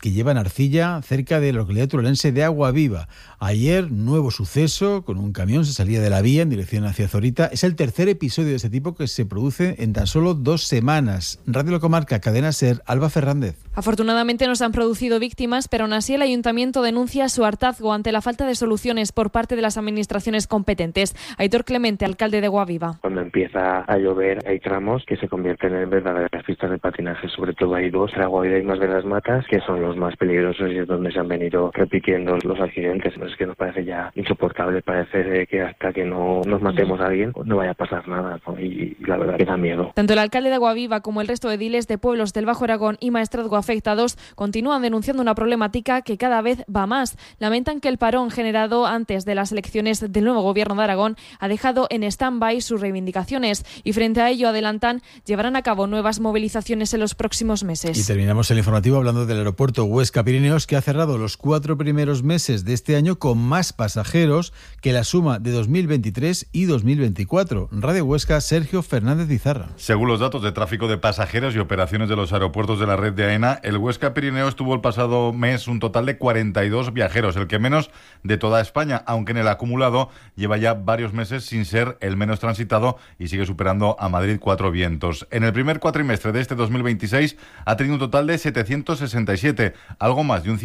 que llevan arcilla cerca de la localidad turolense de Aguaviva. Ayer, nuevo suceso, con un camión se salía de la vía en dirección hacia Zorita. Es el tercer episodio de este tipo que se produce en tan solo 2 semanas. Radio La Comarca, Cadena SER, Alba Fernández. Afortunadamente no se han producido víctimas, pero aún así el Ayuntamiento denuncia su hartazgo ante la falta de soluciones por parte de las administraciones competentes. Aitor Clemente, alcalde de Aguaviva. Cuando empieza a llover hay tramos que se convierten en verdaderas pistas de patinaje, sobre todo hay 2, en Aguaviva y Más de las Matas, que son los más peligrosos y es donde se han venido repitiendo los accidentes. Es que nos parece ya insoportable, parece que hasta que no nos matemos a alguien no vaya a pasar nada, ¿no? Y la verdad que da miedo. Tanto el alcalde de Aguaviva como el resto de ediles de pueblos del Bajo Aragón y Maestrazgo afectados continúan denunciando una problemática que cada vez va más. Lamentan que el parón generado antes de las elecciones del nuevo gobierno de Aragón ha dejado en stand-by sus reivindicaciones y frente a ello adelantan llevarán a cabo nuevas movilizaciones en los próximos meses. Y terminamos el informativo hablando del aeropuerto Huesca Pirineos, que ha cerrado los 4 primeros meses de este año con más pasajeros que la suma de 2023 y 2024. Radio Huesca, Sergio Fernández Izarra. Según los datos de tráfico de pasajeros y operaciones de los aeropuertos de la red de AENA, el Huesca Pirineos tuvo el pasado mes un total de 42 viajeros, el que menos de toda España, aunque en el acumulado lleva ya varios meses sin ser el menos transitado y sigue superando a Madrid 4 vientos. En el primer cuatrimestre de este 2026 ha tenido un total de 767, algo más de un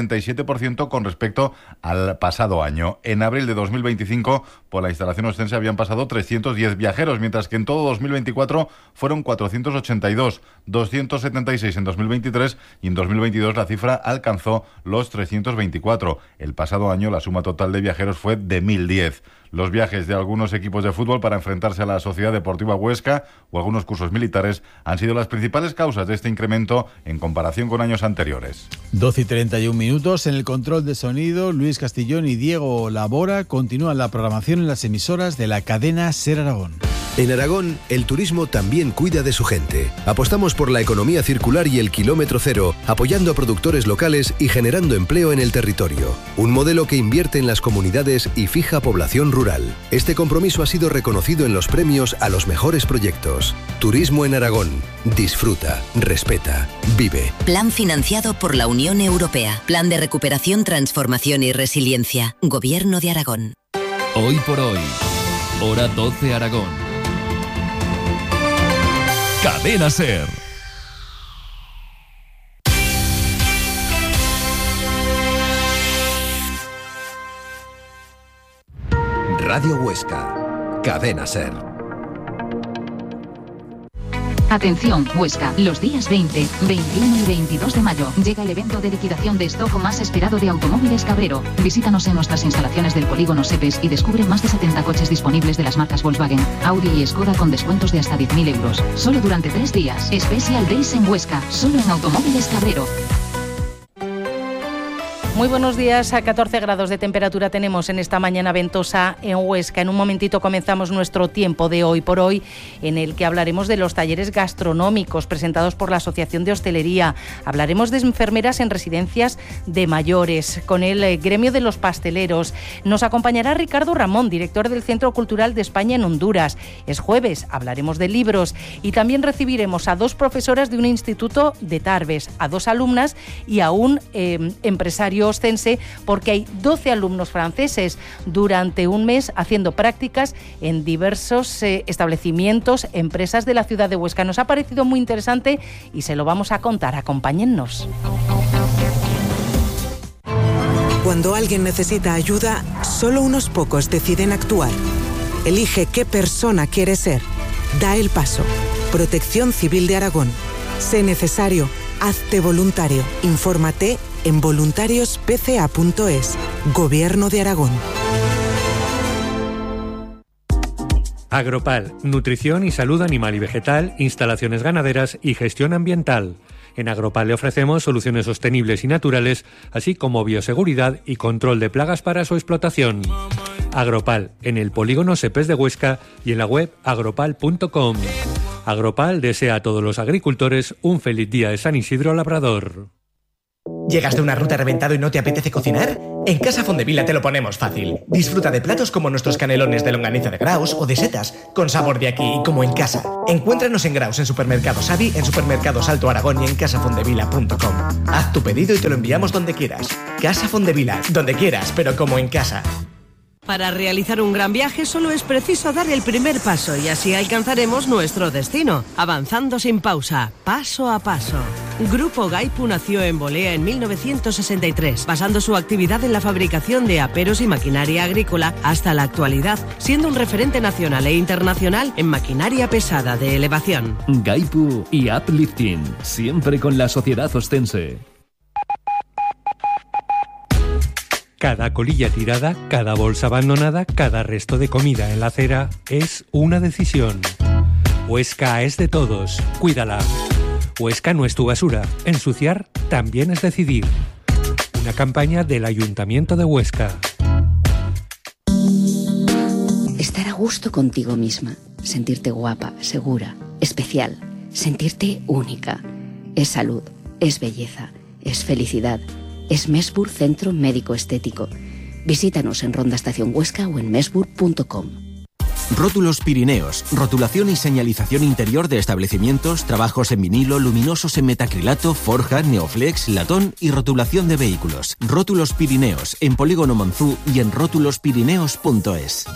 147% con respecto al pasado año. En abril de 2025, por la instalación ostense habían pasado 310 viajeros, mientras que en todo 2024 fueron 482, 276 en 2023 y en 2022 la cifra alcanzó los 324. El pasado año la suma total de viajeros fue de 1.010. Los viajes de algunos equipos de fútbol para enfrentarse a la Sociedad Deportiva Huesca o algunos cursos militares han sido las principales causas de este incremento en comparación con años anteriores. 12:31. En el control de sonido, Luis Castillón y Diego Labora continúan la programación en las emisoras de la cadena SER Aragón. En Aragón, el turismo también cuida de su gente. Apostamos por la economía circular y el kilómetro cero, apoyando a productores locales y generando empleo en el territorio. Un modelo que invierte en las comunidades y fija población rural. Este compromiso ha sido reconocido en los premios a los mejores proyectos. Turismo en Aragón. Disfruta, respeta, vive. Plan financiado por la Unión Europea. Plan de recuperación, transformación y resiliencia. Gobierno de Aragón. Hoy por hoy. Hora 12 Aragón. Cadena SER. Radio Huesca. Cadena SER. Atención, Huesca, los días 20, 21 y 22 de mayo llega el evento de liquidación de stock más esperado de Automóviles Cabrero. Visítanos en nuestras instalaciones del polígono Sepes y descubre más de 70 coches disponibles de las marcas Volkswagen, Audi y Skoda con descuentos de hasta 10.000 euros. Solo durante 3 días. Special Days en Huesca, solo en Automóviles Cabrero. Muy buenos días. A 14 grados de temperatura tenemos en esta mañana ventosa en Huesca. En un momentito comenzamos nuestro tiempo de Hoy por Hoy, en el que hablaremos de los talleres gastronómicos presentados por la Asociación de Hostelería. Hablaremos de enfermeras en residencias de mayores, con el gremio de los pasteleros. Nos acompañará Ricardo Ramón, director del Centro Cultural de España en Honduras. Es jueves, hablaremos de libros y también recibiremos a 2 profesoras de un instituto de Tarbes, a 2 alumnas y a un empresario ostense, porque hay 12 alumnos franceses durante un mes haciendo prácticas en diversos establecimientos, empresas de la ciudad de Huesca. Nos ha parecido muy interesante y se lo vamos a contar. Acompáñennos. Cuando alguien necesita ayuda, solo unos pocos deciden actuar. Elige qué persona quieres ser. Da el paso. Protección Civil de Aragón. Sé necesario. Hazte voluntario. Infórmate en voluntariospca.es. Gobierno de Aragón. Agropal, nutrición y salud animal y vegetal, instalaciones ganaderas y gestión ambiental. En Agropal le ofrecemos soluciones sostenibles y naturales, así como bioseguridad y control de plagas para su explotación. Agropal, en el polígono Sepes de Huesca y en la web agropal.com. Agropal desea a todos los agricultores un feliz día de San Isidro Labrador. ¿Llegas de una ruta reventado y no te apetece cocinar? En Casa Fondevila te lo ponemos fácil. Disfruta de platos como nuestros canelones de longaniza de Graus o de setas, con sabor de aquí y como en casa. Encuéntranos en Graus, en Supermercados Avi, en Supermercados Alto Aragón y en casafondevila.com. Haz tu pedido y te lo enviamos donde quieras. Casa Fondevila, donde quieras, pero como en casa. Para realizar un gran viaje solo es preciso dar el primer paso y así alcanzaremos nuestro destino, avanzando sin pausa, paso a paso. Grupo Gaipu nació en Bolea en 1963, basando su actividad en la fabricación de aperos y maquinaria agrícola hasta la actualidad, siendo un referente nacional e internacional en maquinaria pesada de elevación. Gaipu y Uplifting, siempre con la sociedad ostense. Cada colilla tirada, cada bolsa abandonada, cada resto de comida en la acera es una decisión. Huesca es de todos, cuídala. Huesca no es tu basura, ensuciar también es decidir. Una campaña del Ayuntamiento de Huesca. Estar a gusto contigo misma, sentirte guapa, segura, especial, sentirte única. Es salud, es belleza, es felicidad. Es Mesbur Centro Médico Estético. Visítanos en Ronda Estación Huesca o en mesbur.com. Rótulos Pirineos, rotulación y señalización interior de establecimientos, trabajos en vinilo, luminosos en metacrilato, forja, neoflex, latón y rotulación de vehículos. Rótulos Pirineos, en Polígono Monzú y en rótulospirineos.es.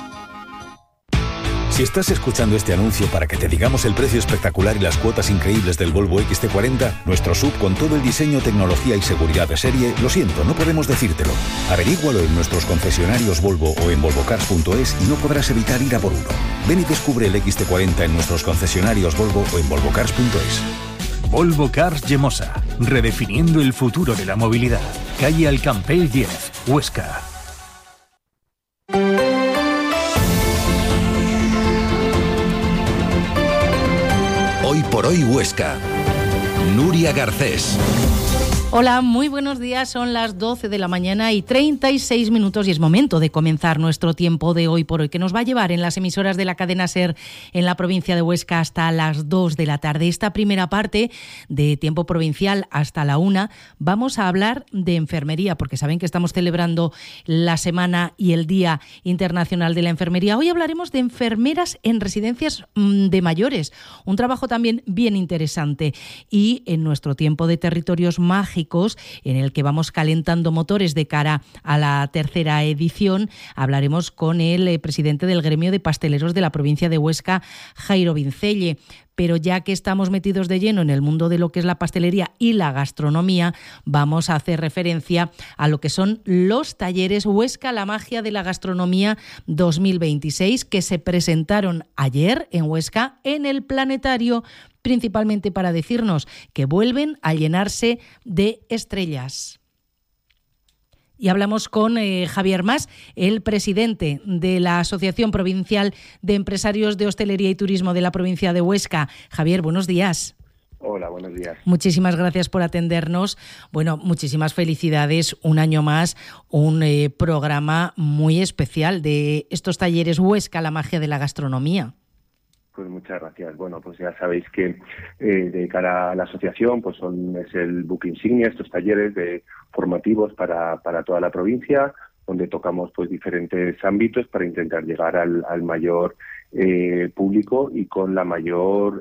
Si estás escuchando este anuncio para que te digamos el precio espectacular y las cuotas increíbles del Volvo XC40, nuestro SUV con todo el diseño, tecnología y seguridad de serie, lo siento, no podemos decírtelo. Averígualo en nuestros concesionarios Volvo o en volvocars.es y no podrás evitar ir a por uno. Ven y descubre el XC40 en nuestros concesionarios Volvo o en volvocars.es. Volvo Cars Yemosa, redefiniendo el futuro de la movilidad. Calle Alcampell 10, Huesca. Hoy por hoy Huesca. Nuria Garcés. Hola, muy buenos días. Son las 12 de la mañana y 36 minutos y es momento de comenzar nuestro tiempo de Hoy por Hoy, que nos va a llevar en las emisoras de la cadena SER en la provincia de Huesca hasta las 2 de la tarde. Esta primera parte de tiempo provincial hasta la 1 vamos a hablar de enfermería, porque saben que estamos celebrando la semana y el Día Internacional de la Enfermería. Hoy hablaremos de enfermeras en residencias de mayores, un trabajo también bien interesante. Y en nuestro tiempo de territorios mágicos, en el que vamos calentando motores de cara a la tercera edición, hablaremos con el presidente del gremio de pasteleros de la provincia de Huesca, Jairo Vincelle. Pero ya que estamos metidos de lleno en el mundo de lo que es la pastelería y la gastronomía, vamos a hacer referencia a lo que son los talleres Huesca, la magia de la gastronomía 2026, que se presentaron ayer en Huesca en el Planetario, principalmente para decirnos que vuelven a llenarse de estrellas. Y hablamos con Javier Mas, el presidente de la Asociación Provincial de Empresarios de Hostelería y Turismo de la provincia de Huesca. Javier, buenos días. Hola, buenos días. Muchísimas gracias por atendernos. Bueno, muchísimas felicidades. Un año más, un programa muy especial de estos talleres Huesca, la magia de la gastronomía. Pues muchas gracias. Bueno, pues ya sabéis que de cara a la asociación, pues es el buque insignia, estos talleres formativos para toda la provincia, donde tocamos pues diferentes ámbitos para intentar llegar al mayor público y con la mayor,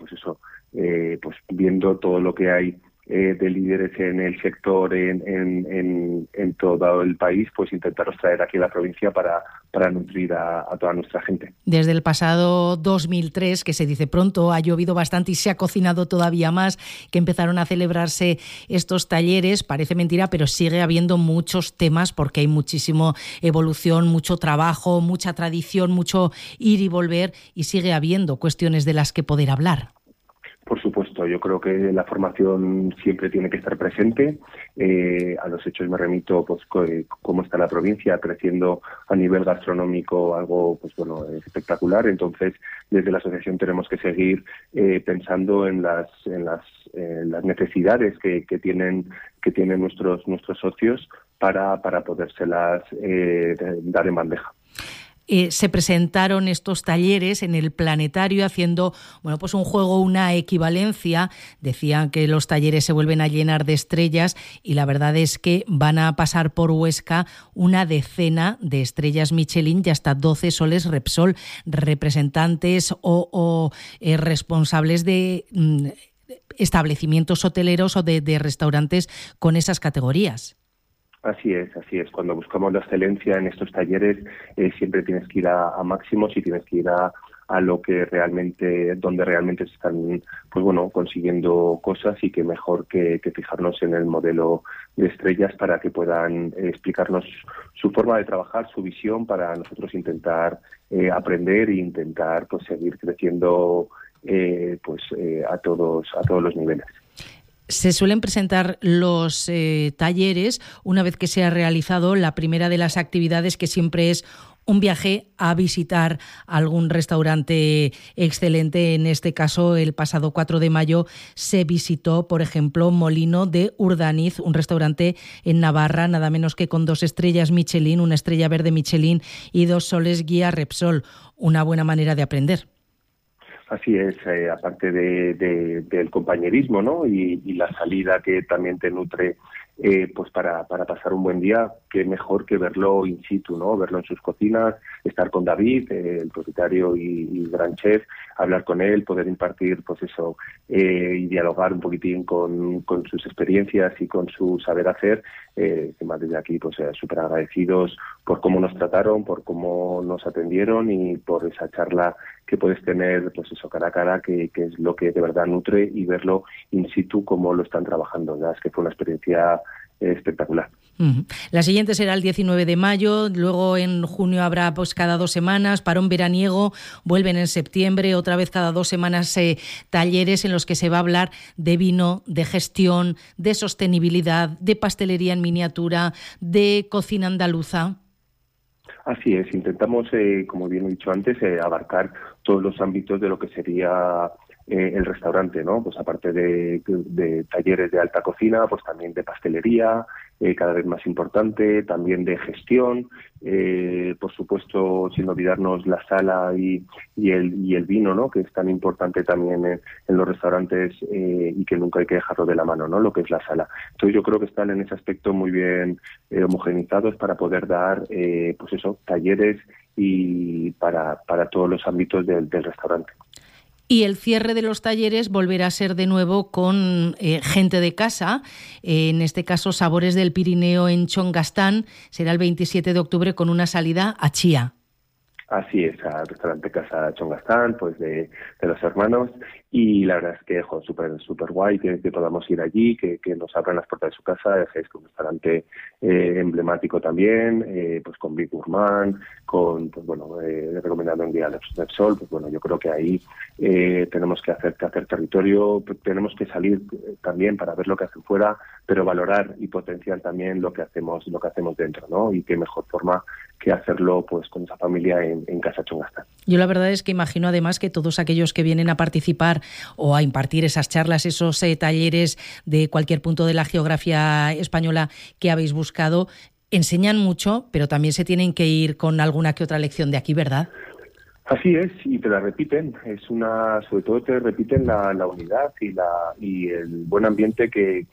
pues viendo todo lo que hay de líderes en el sector en todo el país, pues intentaros traer aquí a la provincia para nutrir a toda nuestra gente. Desde el pasado 2003, que se dice pronto, ha llovido bastante y se ha cocinado todavía más, que empezaron a celebrarse estos talleres. Parece mentira, pero sigue habiendo muchos temas porque hay muchísima evolución, mucho trabajo, mucha tradición, mucho ir y volver, y sigue habiendo cuestiones de las que poder hablar. Por supuesto, yo creo que la formación siempre tiene que estar presente. A los hechos me remito, pues, cómo está la provincia creciendo a nivel gastronómico, algo, pues bueno, espectacular. Entonces, desde la asociación tenemos que seguir pensando en las necesidades que tienen nuestros socios para podérselas dar en bandeja. se presentaron estos talleres en el Planetario haciendo, bueno, pues un juego, una equivalencia. Decían que los talleres se vuelven a llenar de estrellas y la verdad es que van a pasar por Huesca una decena de estrellas Michelin y hasta 12 soles Repsol, representantes o responsables de establecimientos hoteleros o de restaurantes con esas categorías. Así es. Cuando buscamos la excelencia en estos talleres, siempre tienes que ir a máximos y tienes que ir a lo que realmente, donde realmente se están, pues bueno, consiguiendo cosas, y que mejor que fijarnos en el modelo de estrellas para que puedan explicarnos su forma de trabajar, su visión, para nosotros intentar aprender e intentar pues seguir creciendo a todos los niveles. Se suelen presentar los talleres una vez que se ha realizado la primera de las actividades, que siempre es un viaje a visitar algún restaurante excelente. En este caso, el pasado 4 de mayo se visitó, por ejemplo, Molino de Urdaniz, un restaurante en Navarra, nada menos que con 2 estrellas Michelin, 1 estrella verde Michelin y 2 soles guía Repsol. Una buena manera de aprender. Así es, aparte del compañerismo, ¿no? Y la salida que también te nutre, pues para pasar un buen día, qué mejor que verlo in situ, ¿no? Verlo en sus cocinas, estar con David, el propietario y gran chef, hablar con él, poder impartir, pues eso, y dialogar un poquitín con sus experiencias y con su saber hacer. Además, desde aquí, pues súper agradecidos por cómo nos trataron, por cómo nos atendieron y por esa charla que puedes tener, pues eso, cara a cara, que es lo que de verdad nutre, y verlo in situ cómo lo están trabajando. ¿Verdad? Es que fue una experiencia espectacular. La siguiente será el 19 de mayo, luego en junio habrá pues cada 2 semanas, parón veraniego, vuelven en septiembre, otra vez cada 2 semanas talleres en los que se va a hablar de vino, de gestión, de sostenibilidad, de pastelería en miniatura, de cocina andaluza. Así es, intentamos, como bien he dicho antes, abarcar todos los ámbitos de lo que sería el restaurante, ¿no? Pues aparte de talleres de alta cocina, pues también de pastelería, cada vez más importante, también de gestión, por supuesto, sin olvidarnos la sala y el vino, ¿no? Que es tan importante también en los restaurantes, y que nunca hay que dejarlo de la mano, ¿no? Lo que es la sala. Entonces yo creo que están en ese aspecto muy bien homogenizados para poder dar, pues eso, talleres y para todos los ámbitos del restaurante. Y el cierre de los talleres volverá a ser de nuevo con gente de casa, en este caso Sabores del Pirineo en Chongastán, será el 27 de octubre con una salida a Chía. Así es, al restaurante Casa Chongastán, pues de los hermanos, y la verdad es que súper guay que podamos ir allí, que nos abran las puertas de su casa. Es un restaurante emblemático también, pues con Big Gourmand, con, pues bueno, recomendando un día Repsol. Pues bueno, yo creo que ahí tenemos que hacer territorio, tenemos que salir también para ver lo que hacen fuera, pero valorar y potenciar también lo que hacemos dentro, ¿no? Y qué mejor forma que hacerlo pues con esa familia en Casa Chongastán. Yo la verdad es que imagino además que todos aquellos que vienen a participar o a impartir esas charlas, esos talleres de cualquier punto de la geografía española que habéis buscado, enseñan mucho, pero también se tienen que ir con alguna que otra lección de aquí, ¿verdad? Así es, y te la repiten. Sobre todo te repiten la unidad y el buen ambiente que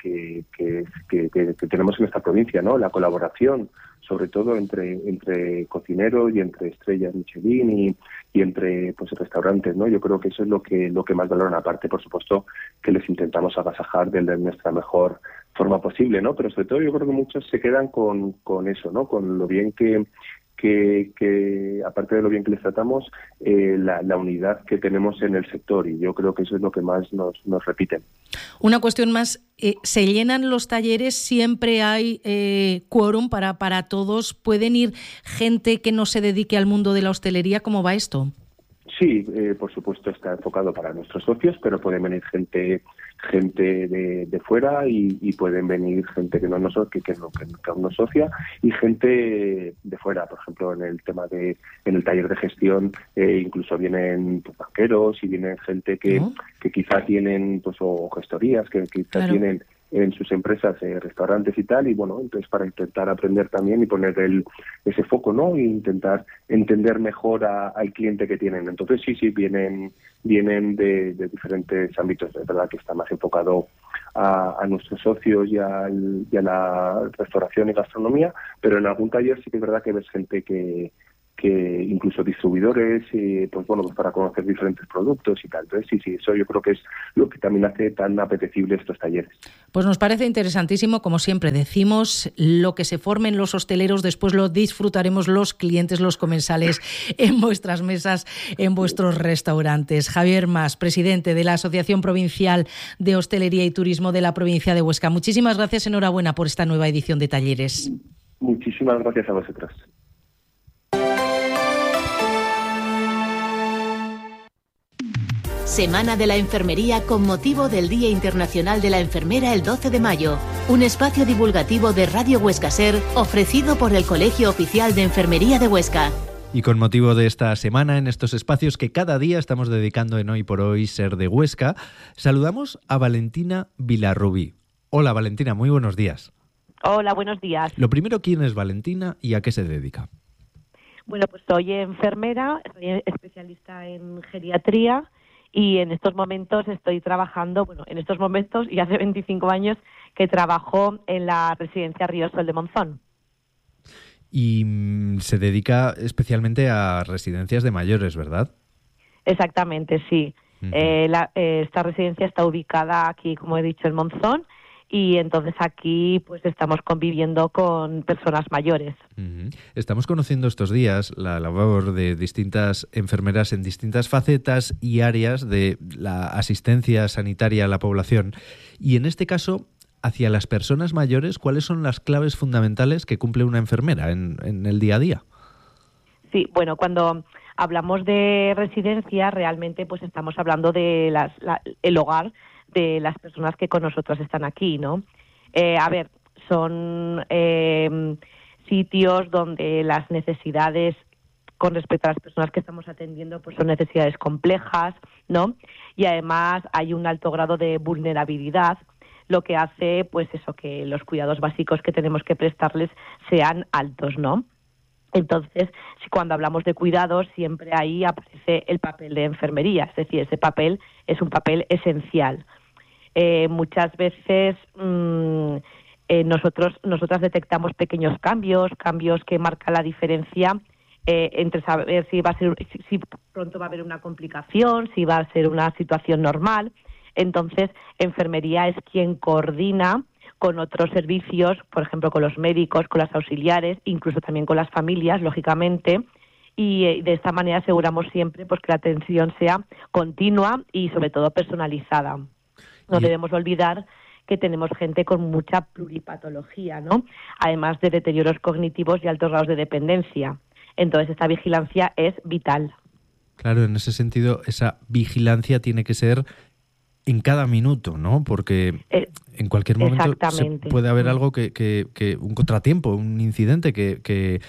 tenemos en esta provincia, ¿no? La colaboración, sobre todo entre cocineros y entre estrellas Michelin y entre pues restaurantes, ¿no? Yo creo que eso es lo que más valoran, aparte, por supuesto, que les intentamos agasajar de nuestra mejor forma posible, ¿no? Pero sobre todo yo creo que muchos se quedan con eso, ¿no? Con lo bien que aparte de lo bien que les tratamos, la unidad que tenemos en el sector, y yo creo que eso es lo que más nos repiten. Una cuestión más, ¿se llenan los talleres? ¿Siempre hay quórum para todos? ¿Pueden ir gente que no se dedique al mundo de la hostelería? ¿Cómo va esto? Sí, por supuesto está enfocado para nuestros socios, pero pueden venir gente de fuera y pueden venir gente que aún no socia, y gente de fuera. Por ejemplo, en el taller de gestión incluso vienen pues, banqueros, y vienen gente que quizá tienen pues o gestorías, que quizá tienen en sus empresas, restaurantes y tal, y bueno, entonces para intentar aprender también y poner ese foco, ¿no? E intentar entender mejor al cliente que tienen. Entonces sí, vienen de diferentes ámbitos. Es verdad que está más enfocado a nuestros socios y a la restauración y gastronomía, pero en algún taller sí que es verdad que ves gente que incluso distribuidores, pues para conocer diferentes productos y tal. Entonces sí, eso yo creo que es lo que también hace tan apetecible estos talleres. Pues nos parece interesantísimo, como siempre decimos, lo que se formen los hosteleros, después lo disfrutaremos los clientes, los comensales en vuestras mesas, en vuestros restaurantes. Javier Mas, presidente de la Asociación Provincial de Hostelería y Turismo de la provincia de Huesca. Muchísimas gracias, enhorabuena por esta nueva edición de talleres. Muchísimas gracias a vosotras. Semana de la Enfermería con motivo del Día Internacional de la Enfermera el 12 de mayo. Un espacio divulgativo de Radio Huesca Ser ofrecido por el Colegio Oficial de Enfermería de Huesca. Y con motivo de esta semana, en estos espacios que cada día estamos dedicando en Hoy por Hoy Ser de Huesca, saludamos a Valentina Vilarrubí. Hola Valentina, muy buenos días. Hola, buenos días. Lo primero, ¿quién es Valentina y a qué se dedica? Bueno, pues soy enfermera, soy especialista en geriatría y en estos momentos estoy trabajando, y hace 25 años que trabajo en la residencia Río Sol de Monzón. Y se dedica especialmente a residencias de mayores, ¿verdad? Exactamente, sí. Uh-huh. Esta residencia está ubicada aquí, como he dicho, en Monzón, y entonces aquí pues estamos conviviendo con personas mayores. Uh-huh. Estamos conociendo estos días la labor de distintas enfermeras en distintas facetas y áreas de la asistencia sanitaria a la población. Y en este caso, hacia las personas mayores, ¿cuáles son las claves fundamentales que cumple una enfermera en el día a día? Sí, bueno, cuando hablamos de residencia, realmente pues estamos hablando de el hogar de las personas que con nosotros están aquí, ¿no? Son sitios donde las necesidades con respecto a las personas que estamos atendiendo pues son necesidades complejas, ¿no? Y además hay un alto grado de vulnerabilidad, lo que hace pues eso, que los cuidados básicos que tenemos que prestarles sean altos, ¿no? Entonces, cuando hablamos de cuidados, siempre ahí aparece el papel de enfermería, es decir, ese papel es un papel esencial. Muchas veces nosotras detectamos pequeños cambios que marcan la diferencia entre saber si pronto va a haber una complicación, si va a ser una situación normal. Entonces, enfermería es quien coordina con otros servicios, por ejemplo, con los médicos, con las auxiliares, incluso también con las familias, lógicamente, y de esta manera aseguramos siempre pues que la atención sea continua y sobre todo personalizada. No debemos olvidar que tenemos gente con mucha pluripatología, ¿no? Además de deterioros cognitivos y altos grados de dependencia. Entonces, esta vigilancia es vital. Claro, en ese sentido, esa vigilancia tiene que ser en cada minuto, ¿no? Porque en cualquier momento puede haber algo que un contratiempo, un incidente que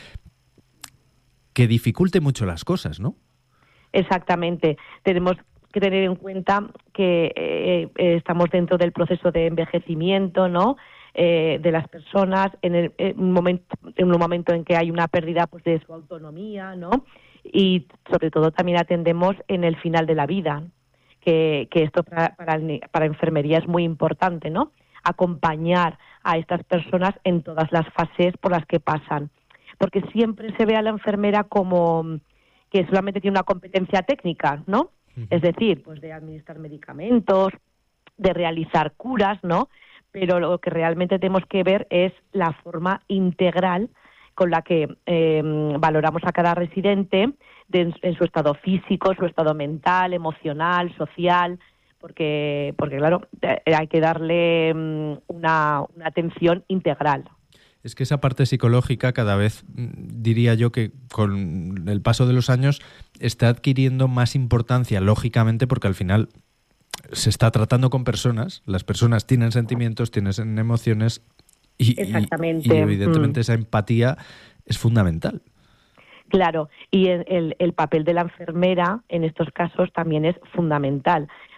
dificulte mucho las cosas, ¿no? Exactamente. Tenemos que tener en cuenta que estamos dentro del proceso de envejecimiento, ¿no? De las personas en un momento en que hay una pérdida pues de su autonomía, ¿no? Y sobre todo también atendemos en el final de la vida, que esto para enfermería es muy importante, ¿no? Acompañar a estas personas en todas las fases por las que pasan, porque siempre se ve a la enfermera como que solamente tiene una competencia técnica, ¿no? Es decir, pues de administrar medicamentos, de realizar curas, ¿no? Pero lo que realmente tenemos que ver es la forma integral con la que valoramos a cada residente en su estado físico, su estado mental, emocional, social, porque claro, hay que darle una atención integral. Es que esa parte psicológica cada vez, diría yo, que con el paso de los años está adquiriendo más importancia, lógicamente, porque al final se está tratando con personas, las personas tienen sentimientos, tienen emociones y evidentemente esa empatía es fundamental. Claro, y el papel de la enfermera en estos casos también es fundamental,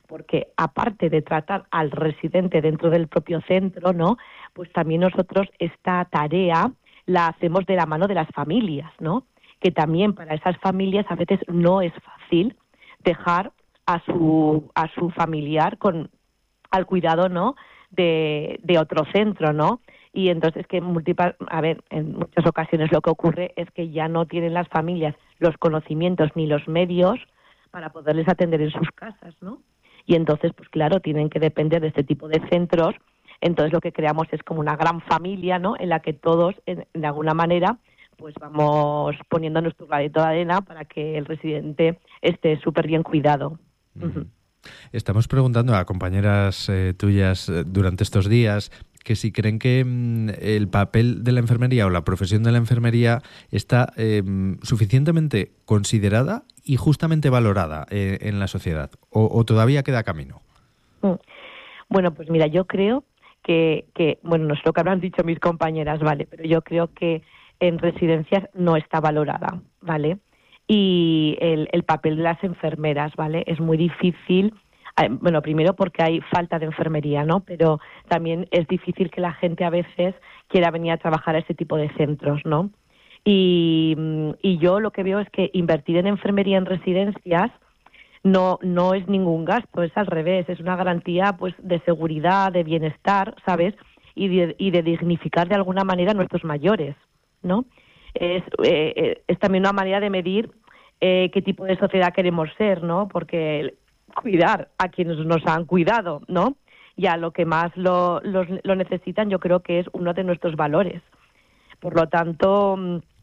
porque aparte de tratar al residente dentro del propio centro, ¿no? Pues también nosotros esta tarea la hacemos de la mano de las familias, ¿no? Que también para esas familias a veces no es fácil dejar a su familiar al cuidado, ¿no? de otro centro, ¿no? Y entonces en muchas ocasiones lo que ocurre es que ya no tienen las familias los conocimientos ni los medios para poderles atender en sus casas, ¿no? Y entonces, pues claro, tienen que depender de este tipo de centros. Entonces lo que creamos es como una gran familia, ¿no? En la que todos, de alguna manera, pues vamos poniendo nuestro granito de arena para que el residente esté súper bien cuidado. Uh-huh. Estamos preguntando a compañeras tuyas durante estos días que si creen que el papel de la enfermería o la profesión de la enfermería está suficientemente considerada y justamente valorada en la sociedad, o todavía queda camino. Bueno, pues mira, yo creo que bueno, no es lo que habrán dicho mis compañeras, ¿vale? Pero yo creo que en residencias no está valorada, ¿vale? Y el papel de las enfermeras, ¿vale? Es muy difícil, bueno, primero porque hay falta de enfermería, ¿no? Pero también es difícil que la gente a veces quiera venir a trabajar a este tipo de centros, ¿no? Y yo lo que veo es que invertir en enfermería en residencias no es ningún gasto, es al revés, es una garantía pues de seguridad, de bienestar, ¿sabes? Y de dignificar de alguna manera a nuestros mayores, ¿no? Es también una manera de medir qué tipo de sociedad queremos ser, ¿no? Porque cuidar a quienes nos han cuidado, ¿no? Y a lo que más lo necesitan, yo creo que es uno de nuestros valores. Por lo tanto,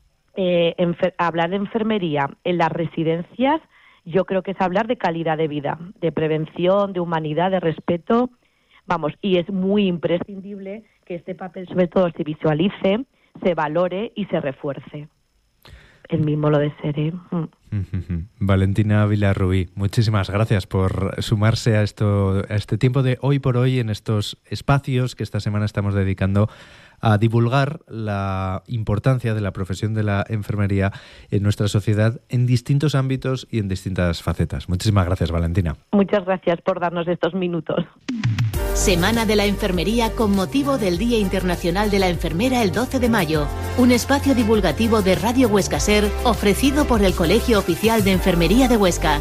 hablar de enfermería en las residencias, yo creo que es hablar de calidad de vida, de prevención, de humanidad, de respeto, vamos, y es muy imprescindible que este papel sobre todo se visualice, se valore y se refuerce. El mismo lo desearé. Valentina Villarruí, muchísimas gracias por sumarse a este tiempo de Hoy por Hoy en estos espacios que esta semana estamos dedicando a divulgar la importancia de la profesión de la enfermería en nuestra sociedad en distintos ámbitos y en distintas facetas. Muchísimas gracias, Valentina. Muchas gracias por darnos estos minutos. Semana de la Enfermería con motivo del Día Internacional de la Enfermera el 12 de mayo. Un espacio divulgativo de Radio Huesca Ser ofrecido por el Colegio Oficial de Enfermería de Huesca.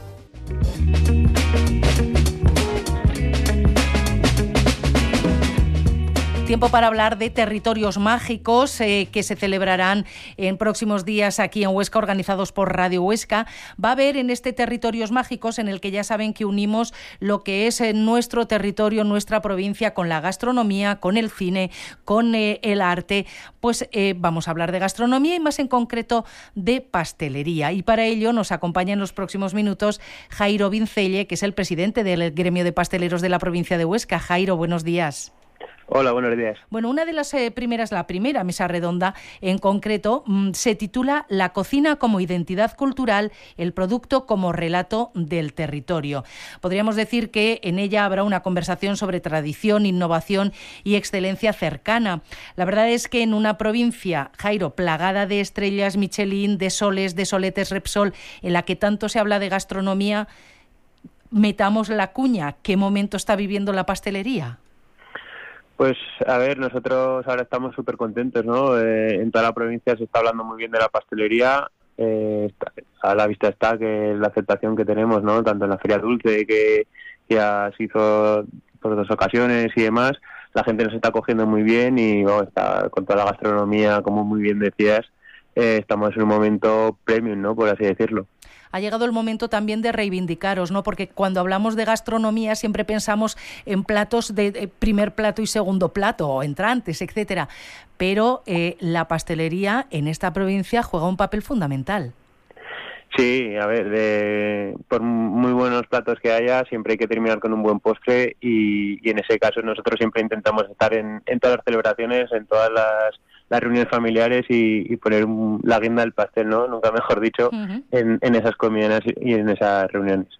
Tiempo para hablar de territorios mágicos que se celebrarán en próximos días aquí en Huesca, organizados por Radio Huesca. Va a haber en este Territorios Mágicos, en el que ya saben que unimos lo que es nuestro territorio, nuestra provincia, con la gastronomía, con el cine, con el arte. Pues vamos a hablar de gastronomía y más en concreto de pastelería. Y para ello nos acompaña en los próximos minutos Jairo Vincelle, que es el presidente del Gremio de Pasteleros de la provincia de Huesca. Jairo, buenos días. Hola, buenos días. Bueno, una de las la primera mesa redonda en concreto, se titula La cocina como identidad cultural, el producto como relato del territorio. Podríamos decir que en ella habrá una conversación sobre tradición, innovación y excelencia cercana. La verdad es que en una provincia, Jairo, plagada de estrellas Michelin, de soles, de soletes Repsol, en la que tanto se habla de gastronomía, metamos la cuña. ¿Qué momento está viviendo la pastelería? Pues, a ver, nosotros ahora estamos súper contentos, ¿no? En toda la provincia se está hablando muy bien de la pastelería. A la vista está que la aceptación que tenemos, ¿no? Tanto en la Feria Dulce, que ya se hizo por 2 ocasiones y demás, la gente nos está cogiendo muy bien y está con toda la gastronomía, como muy bien decías, estamos en un momento premium, ¿no? Por así decirlo. Ha llegado el momento también de reivindicaros, ¿no? Porque cuando hablamos de gastronomía siempre pensamos en platos de primer plato y segundo plato, o entrantes, etcétera. Pero la pastelería en esta provincia juega un papel fundamental. Sí, a ver, por muy buenos platos que haya, siempre hay que terminar con un buen postre y en ese caso nosotros siempre intentamos estar en todas las celebraciones, en todas las reuniones familiares y poner la guinda del pastel, ¿no? Nunca mejor dicho, en esas comidas y en esas reuniones.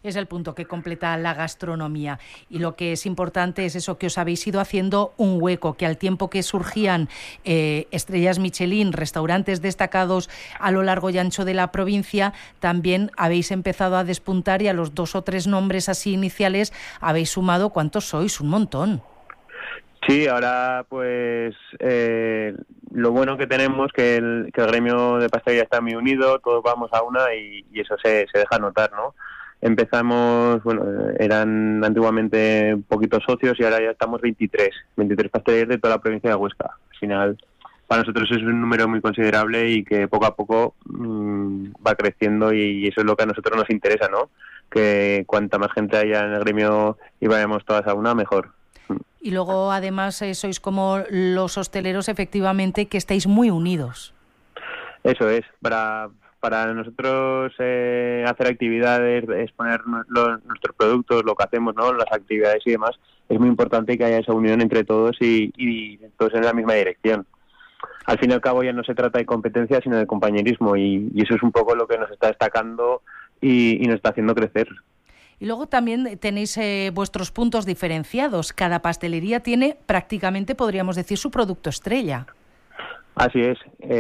Es el punto que completa la gastronomía. Y lo que es importante es eso, que os habéis ido haciendo un hueco, que al tiempo que surgían estrellas Michelin, restaurantes destacados a lo largo y ancho de la provincia, también habéis empezado a despuntar y a los 2 o 3 nombres así iniciales habéis sumado, ¿cuántos sois? Un montón. Sí, ahora pues lo bueno que tenemos que el gremio de pastelería está muy unido, todos vamos a una y eso se deja notar, ¿no? Empezamos, bueno, eran antiguamente poquitos socios y ahora ya estamos 23 pastelerías de toda la provincia de Huesca. Al final, para nosotros es un número muy considerable y que poco a poco va creciendo y eso es lo que a nosotros nos interesa, ¿no? Que cuanta más gente haya en el gremio y vayamos todas a una, mejor. Y luego, además, sois como los hosteleros, efectivamente, que estáis muy unidos. Eso es, para nosotros hacer actividades, exponer nuestros productos, lo que hacemos, ¿no? Las actividades y demás, es muy importante que haya esa unión entre todos y todos en la misma dirección. Al fin y al cabo ya no se trata de competencia, sino de compañerismo y eso es un poco lo que nos está destacando y nos está haciendo crecer. Y luego también tenéis vuestros puntos diferenciados. Cada pastelería tiene prácticamente, podríamos decir, su producto estrella. Así es.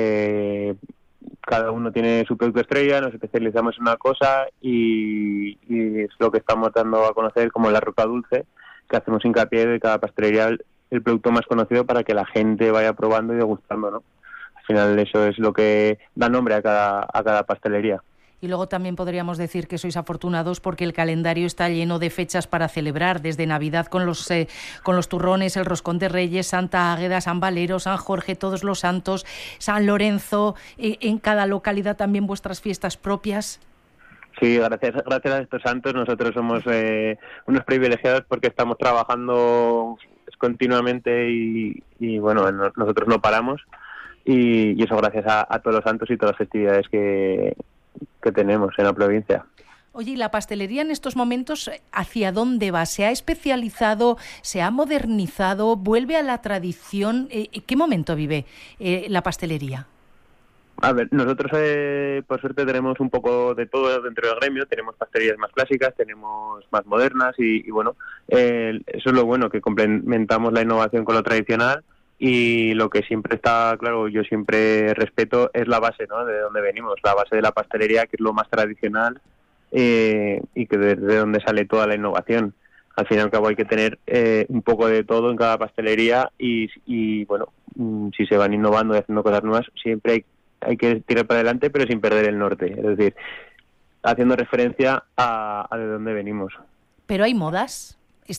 Cada uno tiene su producto estrella, nos especializamos en una cosa y es lo que estamos dando a conocer como la roca dulce, que hacemos hincapié de cada pastelería el producto más conocido para que la gente vaya probando y degustando, ¿no? Al final eso es lo que da nombre a cada pastelería. Y luego también podríamos decir que sois afortunados porque el calendario está lleno de fechas para celebrar, desde Navidad con los turrones, el Roscón de Reyes, Santa Águeda, San Valero, San Jorge, Todos los Santos, San Lorenzo, en cada localidad también vuestras fiestas propias. Sí, gracias a estos santos nosotros somos unos privilegiados porque estamos trabajando continuamente y bueno, nosotros no paramos y eso gracias a todos los santos y todas las festividades que tenemos en la provincia. Oye, ¿y la pastelería en estos momentos hacia dónde va? ¿Se ha especializado? ¿Se ha modernizado? ¿Vuelve a la tradición? ¿Qué momento vive la pastelería? A ver, nosotros por suerte tenemos un poco de todo dentro del gremio, tenemos pastelerías más clásicas, tenemos más modernas y bueno, eso es lo bueno, que complementamos la innovación con lo tradicional. Y lo que siempre está claro, yo siempre respeto, es la base, ¿no? De donde venimos, la base de la pastelería, que es lo más tradicional y que desde donde sale toda la innovación. Al fin y al cabo hay que tener un poco de todo en cada pastelería y bueno, si se van innovando y haciendo cosas nuevas, siempre hay que tirar para adelante, pero sin perder el norte. Es decir, haciendo referencia a de dónde venimos. ¿Pero hay modas?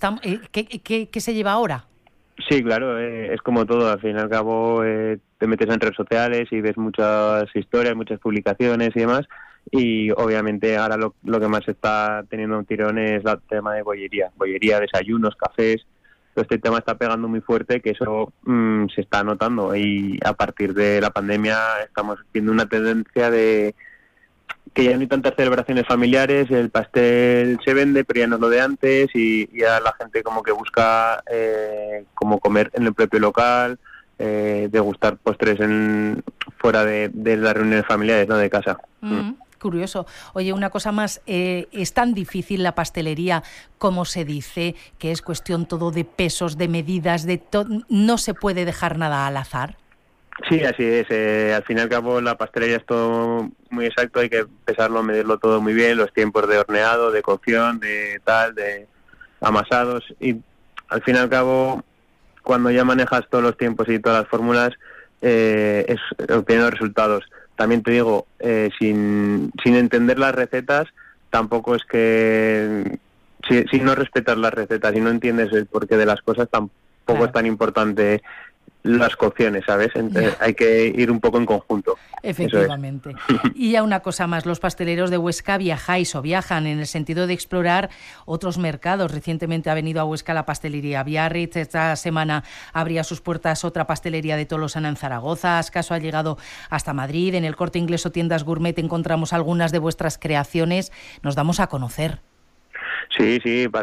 ¿Qué se lleva ahora? Sí, claro, es como todo, al fin y al cabo te metes en redes sociales y ves muchas historias, muchas publicaciones y demás, y obviamente ahora lo que más está teniendo un tirón es el tema de bollería, desayunos, cafés. Este tema está pegando muy fuerte, que eso se está notando y a partir de la pandemia estamos viendo una tendencia de que ya no hay tantas celebraciones familiares, el pastel se vende, pero ya no es lo de antes y ya la gente como que busca como comer en el propio local, degustar postres fuera de las reuniones familiares, no de casa. Curioso. Oye, una cosa más, ¿es tan difícil la pastelería como se dice, que es cuestión todo de pesos, de medidas, no se puede dejar nada al azar? Sí, así es. Al fin y al cabo la pastelería es todo muy exacto, hay que pesarlo, medirlo todo muy bien, los tiempos de horneado, de cocción, de amasados y al fin y al cabo cuando ya manejas todos los tiempos y todas las fórmulas es obteniendo resultados. También te digo, sin entender las recetas, tampoco es que si no respetas las recetas y no entiendes el porqué de las cosas, tampoco es tan importante las cocciones, ¿sabes? Entonces, hay que ir un poco en conjunto. Efectivamente. Y ya una cosa más, los pasteleros de Huesca viajáis o viajan en el sentido de explorar otros mercados. Recientemente ha venido a Huesca la pastelería Biarritz, esta semana abría sus puertas otra pastelería de Tolosana en Zaragoza, Ascaso ha llegado hasta Madrid, en el Corte Inglés o tiendas gourmet encontramos algunas de vuestras creaciones, nos damos a conocer. Sí,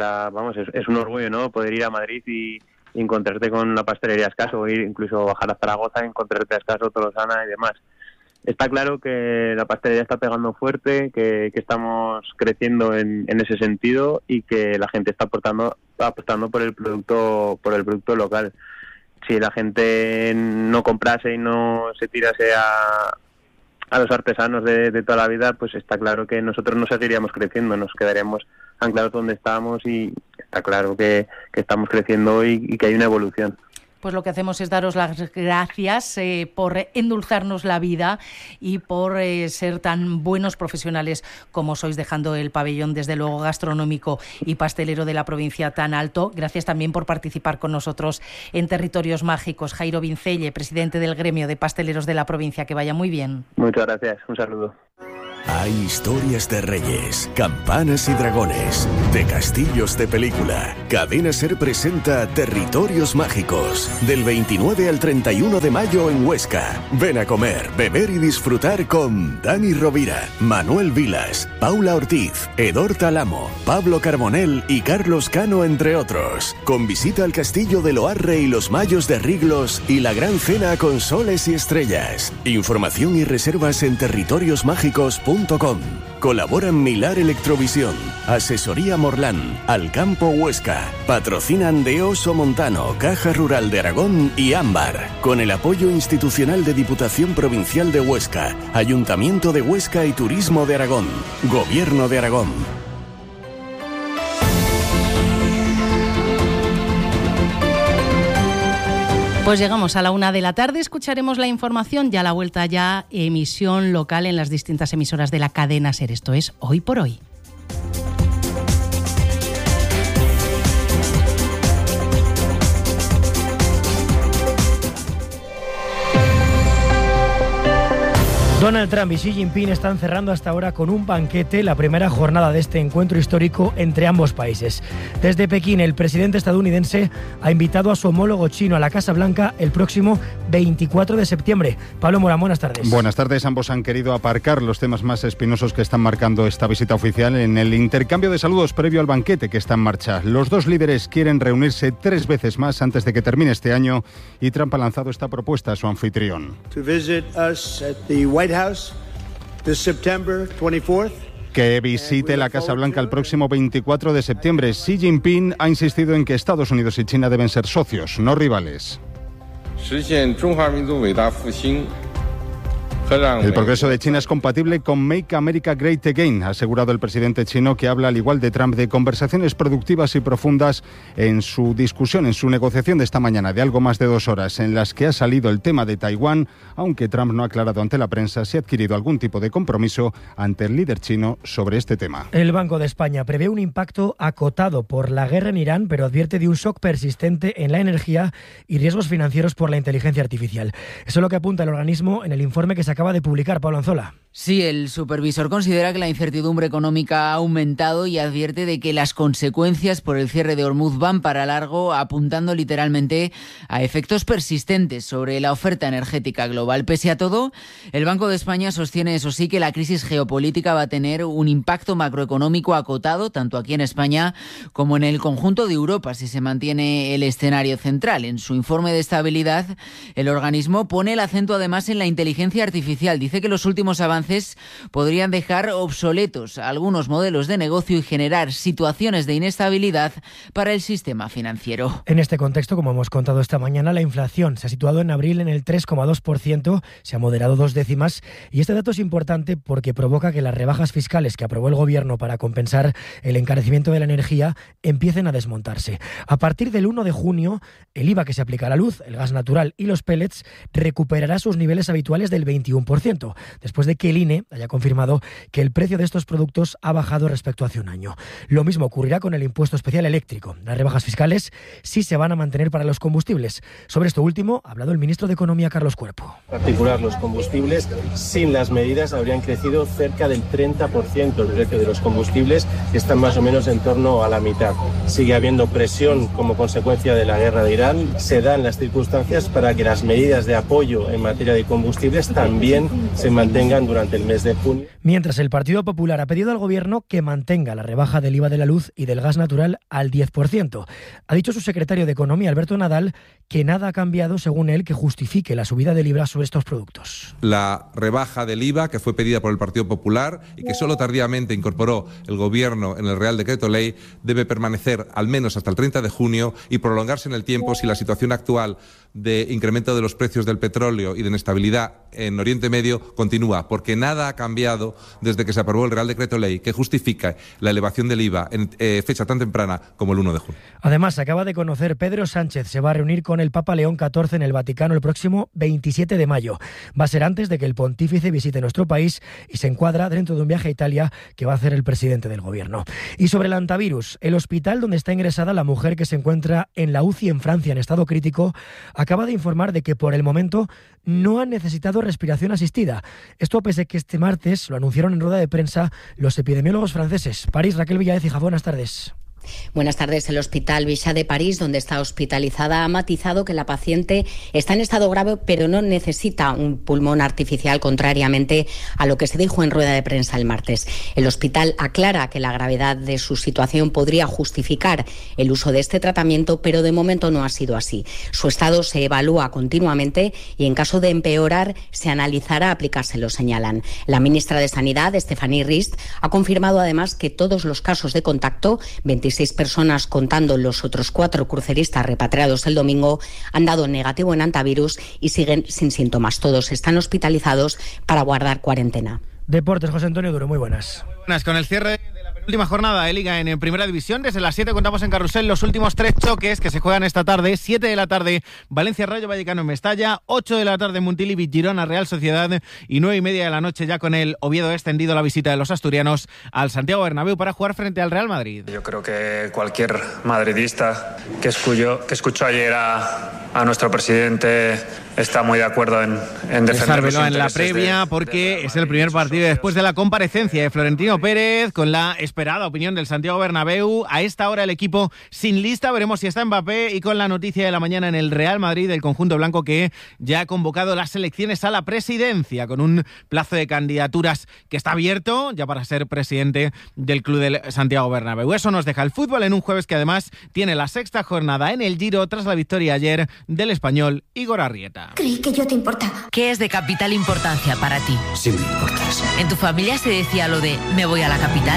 es un orgullo, ¿no? Poder ir a Madrid y encontrarte con la pastelería Ascaso, o ir incluso bajar a Zaragoza y encontrarte a Ascaso, Tolosana y demás. está claro que la pastelería está pegando fuerte, que estamos creciendo en ese sentido y que la gente está apostando por el producto local. Si la gente no comprase y no se tirase a los artesanos de toda la vida, pues está claro que nosotros no seguiríamos creciendo, nos quedaríamos anclados donde estábamos, y está claro que estamos creciendo y que hay una evolución. Pues lo que hacemos es daros las gracias por endulzarnos la vida y por ser tan buenos profesionales como sois, dejando el pabellón, desde luego, gastronómico y pastelero de la provincia tan alto. Gracias también por participar con nosotros en Territorios Mágicos. Jairo Vincelle, presidente del gremio de pasteleros de la provincia, que vaya muy bien. Muchas gracias, un saludo. Hay historias de reyes, campanas y dragones, de castillos de película. Cadena SER presenta Territorios Mágicos, del 29 al 31 de mayo en Huesca. Ven a comer, beber y disfrutar con Dani Rovira, Manuel Vilas, Paula Ortiz, Edor Talamo, Pablo Carbonell y Carlos Cano, entre otros. Con visita al castillo de Loarre y los Mayos de Riglos y la gran cena con soles y estrellas. Información y reservas en territoriosmágicos.com. Colaboran Milar Electrovisión, Asesoría Morlán, Alcampo Huesca. Patrocinan de Oso Montano, Caja Rural de Aragón y Ámbar. Con el apoyo institucional de Diputación Provincial de Huesca, Ayuntamiento de Huesca y Turismo de Aragón. Gobierno de Aragón. Pues llegamos a la 1 de la tarde, escucharemos la información y a la vuelta ya emisión local en las distintas emisoras de la cadena SER. Esto es Hoy por Hoy. Donald Trump y Xi Jinping están cerrando hasta ahora con un banquete la primera jornada de este encuentro histórico entre ambos países. Desde Pekín, el presidente estadounidense ha invitado a su homólogo chino a la Casa Blanca el próximo 24 de septiembre. Pablo Morán, buenas tardes. Buenas tardes. Ambos han querido aparcar los temas más espinosos que están marcando esta visita oficial en el intercambio de saludos previo al banquete que está en marcha. Los dos líderes quieren reunirse 3 veces más antes de que termine este año, y Trump ha lanzado esta propuesta a su anfitrión. House this September 24th. Que visite la Casa Blanca el próximo 24 de septiembre. Xi Jinping ha insistido en que Estados Unidos y China deben ser socios, no rivales. El progreso de China es compatible con Make America Great Again, ha asegurado el presidente chino, que habla, al igual de Trump, de conversaciones productivas y profundas en su discusión, en su negociación de esta mañana de algo más de 2 horas, en las que ha salido el tema de Taiwán, aunque Trump no ha aclarado ante la prensa si ha adquirido algún tipo de compromiso ante el líder chino sobre este tema. El Banco de España prevé un impacto acotado por la guerra en Irán, pero advierte de un shock persistente en la energía y riesgos financieros por la inteligencia artificial. Eso es lo que apunta el organismo en el informe que se acaba de publicar. Pablo Anzola. Sí, el supervisor considera que la incertidumbre económica ha aumentado y advierte de que las consecuencias por el cierre de Hormuz van para largo, apuntando literalmente a efectos persistentes sobre la oferta energética global. Pese a todo, el Banco de España sostiene, eso sí, que la crisis geopolítica va a tener un impacto macroeconómico acotado, tanto aquí en España como en el conjunto de Europa, si se mantiene el escenario central. En su informe de estabilidad, el organismo pone el acento además en la inteligencia artificial. Dice que los últimos avances podrían dejar obsoletos algunos modelos de negocio y generar situaciones de inestabilidad para el sistema financiero. En este contexto, como hemos contado esta mañana, la inflación se ha situado en abril en el 3,2%, se ha moderado 2 décimas, y este dato es importante porque provoca que las rebajas fiscales que aprobó el Gobierno para compensar el encarecimiento de la energía empiecen a desmontarse. A partir del 1 de junio, el IVA que se aplica a la luz, el gas natural y los pellets recuperará sus niveles habituales del 21%, después de que el INE haya confirmado que el precio de estos productos ha bajado respecto a hace un año. Lo mismo ocurrirá con el impuesto especial eléctrico. Las rebajas fiscales sí se van a mantener para los combustibles. Sobre esto último ha hablado el ministro de Economía, Carlos Cuerpo. En particular, los combustibles, sin las medidas, habrían crecido cerca del 30%. El precio de los combustibles están más o menos en torno a la mitad. Sigue habiendo presión como consecuencia de la guerra de Irán. Se dan las circunstancias para que las medidas de apoyo en materia de combustibles también también se mantengan durante el mes de junio. Mientras el Partido Popular ha pedido al Gobierno que mantenga la rebaja del IVA de la luz y del gas natural al 10%. Ha dicho su secretario de Economía, Alberto Nadal, que nada ha cambiado, según él, que justifique la subida del IVA sobre estos productos. La rebaja del IVA, que fue pedida por el Partido Popular y que solo tardíamente incorporó el Gobierno en el Real Decreto Ley, debe permanecer al menos hasta el 30 de junio y prolongarse en el tiempo si la situación actual de incremento de los precios del petróleo y de inestabilidad en Oriente Medio continúa, porque nada ha cambiado desde que se aprobó el Real Decreto Ley que justifica la elevación del IVA en fecha tan temprana como el 1 de junio. Además, se acaba de conocer, Pedro Sánchez se va a reunir con el Papa León XIV en el Vaticano el próximo 27 de mayo. Va a ser antes de que el pontífice visite nuestro país y se encuadra dentro de un viaje a Italia que va a hacer el presidente del Gobierno. Y sobre el antivirus, el hospital donde está ingresada la mujer que se encuentra en la UCI en Francia en estado crítico acaba de informar de que por el momento no han necesitado respiración asistida. Esto pese a que este martes lo anunciaron en rueda de prensa los epidemiólogos franceses. París, Raquel Villaécija, buenas tardes. Buenas tardes. El Hospital Bichat de París, donde está hospitalizada, ha matizado que la paciente está en estado grave, pero no necesita un pulmón artificial, contrariamente a lo que se dijo en rueda de prensa el martes. El hospital aclara que la gravedad de su situación podría justificar el uso de este tratamiento, pero de momento no ha sido así. Su estado se evalúa continuamente y en caso de empeorar se analizará aplicárselo, señalan. La ministra de Sanidad, Stéphanie Rist, ha confirmado además que todos los casos de contacto, 26 personas contando los otros 4 cruceristas repatriados el domingo, han dado negativo en antivirus y siguen sin síntomas. Todos están hospitalizados para guardar cuarentena. Deportes, José Antonio Duro, muy buenas. Con el cierre de la penúltima jornada de Liga en Primera División, desde las 7 contamos en Carrusel los últimos 3 choques que se juegan esta tarde. 7 de la tarde, Valencia Rayo Vallecano en Mestalla, 8 de la tarde, Montilivi Girona Real Sociedad y 9:30 de la noche ya con el Oviedo extendido la visita de los asturianos al Santiago Bernabéu para jugar frente al Real Madrid. Yo creo que cualquier madridista que escuchó ayer a nuestro presidente está muy de acuerdo en defender los intereses en la previa porque es el primer partido después de la comparecencia de Florentino Pérez con la esperada opinión del Santiago Bernabéu. A esta hora el equipo sin lista, veremos si está Mbappé, y con la noticia de la mañana en el Real Madrid del conjunto blanco que ya ha convocado las elecciones a la presidencia con un plazo de candidaturas que está abierto ya para ser presidente del club del Santiago Bernabéu. Eso nos deja el fútbol en un jueves que además tiene la 6ª jornada en el Giro tras la victoria ayer del español Igor Arrieta. Creí que yo te importaba. ¿Qué es de capital importancia para ti? Sí me importas. ¿En tu familia se decía lo de me voy a la capital?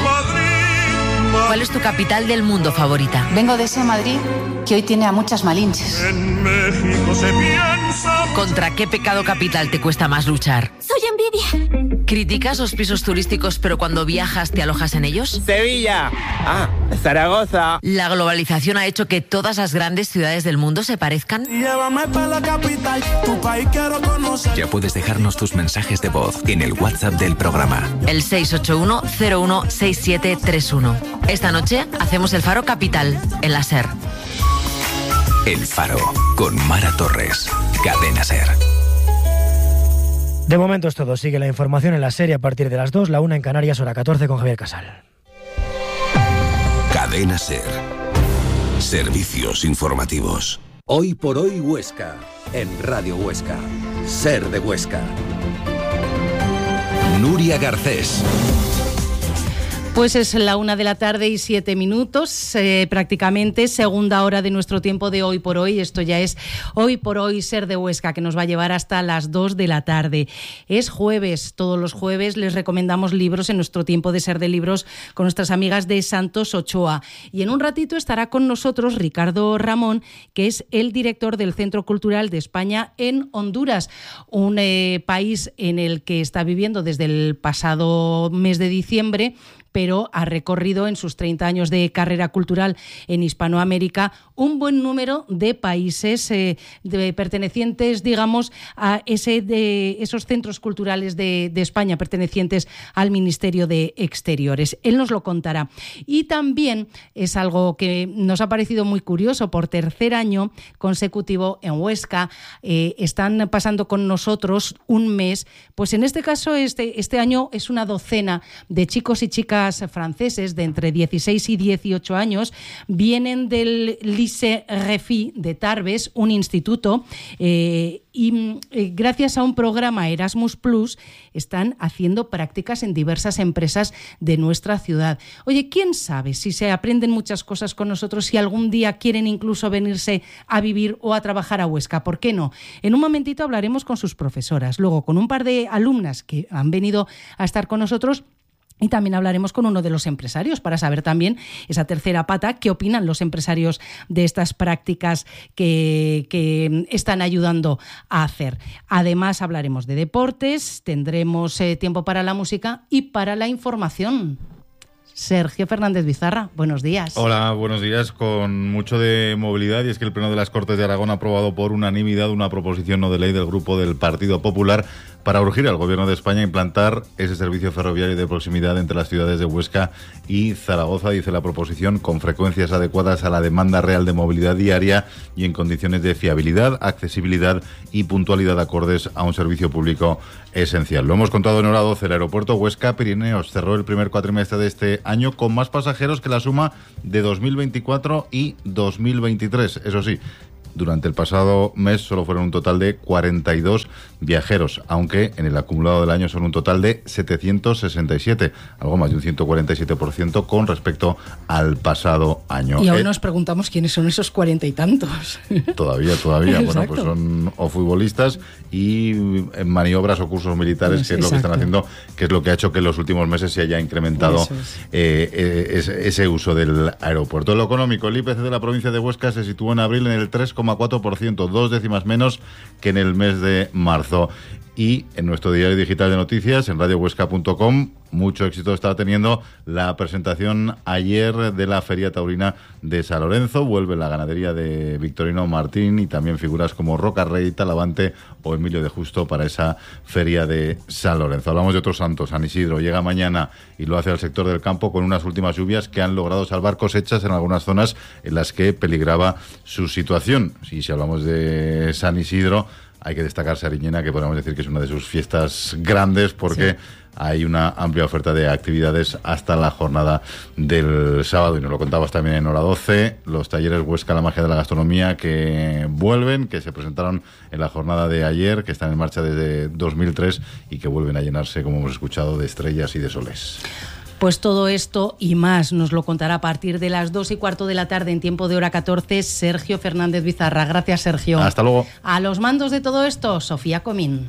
¿Cuál es tu capital del mundo favorita? Vengo de ese Madrid que hoy tiene a muchas malinches. En México se piensa... ¿Contra qué pecado capital te cuesta más luchar? Soy envidia. ¿Criticas los pisos turísticos pero cuando viajas te alojas en ellos? Sevilla. Zaragoza. ¿La globalización ha hecho que todas las grandes ciudades del mundo se parezcan? Llévame para la capital, tu país quiero conocer. Ya puedes dejarnos tus mensajes de voz en el WhatsApp del programa. El 681-016731. Esta noche hacemos el Faro Capital en la SER. El Faro con Mara Torres. Cadena SER. De momento es todo. Sigue la información en la serie a partir de las 2, la 1 en Canarias, hora 14 con Javier Casal. Cadena SER. Servicios informativos. Hoy por hoy Huesca, en Radio Huesca. SER de Huesca. Nuria Garcés. Pues es la 1:07 p.m, prácticamente segunda hora de nuestro tiempo de Hoy por Hoy. Esto ya es Hoy por Hoy SER de Huesca, que nos va a llevar hasta las 2 de la tarde. Es jueves, todos los jueves les recomendamos libros en nuestro tiempo de SER de Libros con nuestras amigas de Santos Ochoa. Y en un ratito estará con nosotros Ricardo Ramón, que es el director del Centro Cultural de España en Honduras, un país en el que está viviendo desde el pasado mes de diciembre, pero ha recorrido en sus 30 años de carrera cultural en Hispanoamérica un buen número de países pertenecientes, digamos, a esos centros culturales de España, pertenecientes al Ministerio de Exteriores. Él nos lo contará. Y también es algo que nos ha parecido muy curioso, por tercer año consecutivo en Huesca están pasando con nosotros un mes, pues en este caso este año es una docena de chicos y chicas chicas franceses de entre 16 y 18 años vienen del Lycée Réfi de Tarbes, un instituto, y gracias a un programa Erasmus Plus están haciendo prácticas en diversas empresas de nuestra ciudad. Oye, ¿quién sabe si se aprenden muchas cosas con nosotros, si algún día quieren incluso venirse a vivir o a trabajar a Huesca? ¿Por qué no? En un momentito hablaremos con sus profesoras, luego con un par de alumnas que han venido a estar con nosotros. Y también hablaremos con uno de los empresarios para saber también esa tercera pata, qué opinan los empresarios de estas prácticas que están ayudando a hacer. Además hablaremos de deportes, tendremos tiempo para la música y para la información. Sergio Fernández Bizarra, buenos días. Hola, buenos días. Con mucho de movilidad, y es que el Pleno de las Cortes de Aragón ha aprobado por unanimidad una proposición no de ley del Grupo del Partido Popular para urgir al Gobierno de España a implantar ese servicio ferroviario de proximidad entre las ciudades de Huesca y Zaragoza, dice la proposición, con frecuencias adecuadas a la demanda real de movilidad diaria y en condiciones de fiabilidad, accesibilidad y puntualidad acordes a un servicio público esencial. Lo hemos contado en hora 12. El aeropuerto Huesca-Pirineos cerró el primer cuatrimestre de este año con más pasajeros que la suma de 2024 y 2023. Eso sí, durante el pasado mes solo fueron un total de 42 viajeros, aunque en el acumulado del año son un total de 767, algo más de un 147% con respecto al pasado año. Y aún nos preguntamos quiénes son esos 40 y tantos. Todavía. Bueno, pues son o futbolistas y maniobras o cursos militares, que es lo que están haciendo, que es lo que ha hecho que en los últimos meses se haya incrementado ese uso del aeropuerto. En lo económico, el IPC de la provincia de Huesca se situó en abril en el 3,4%, 2 décimas menos que en el mes de marzo. Y en nuestro diario digital de noticias, en radiohuesca.com, mucho éxito está teniendo la presentación ayer de la Feria Taurina de San Lorenzo. Vuelve la ganadería de Victorino Martín y también figuras como Roca Rey, Talavante o Emilio de Justo para esa Feria de San Lorenzo. Hablamos de otros santos. San Isidro llega mañana y lo hace al sector del campo con unas últimas lluvias que han logrado salvar cosechas en algunas zonas en las que peligraba su situación. Si hablamos de San Isidro, hay que destacar Sariñena, que podemos decir que es una de sus fiestas grandes porque hay una amplia oferta de actividades hasta la jornada del sábado. Y nos lo contabas también en hora 12, los talleres Huesca, la magia de la gastronomía, que vuelven, que se presentaron en la jornada de ayer, que están en marcha desde 2003 y que vuelven a llenarse, como hemos escuchado, de estrellas y de soles. Pues todo esto y más nos lo contará a partir de las 2:15 de la tarde en tiempo de hora 14 Sergio Fernández Bizarra. Gracias, Sergio. Hasta luego. A los mandos de todo esto, Sofía Comín.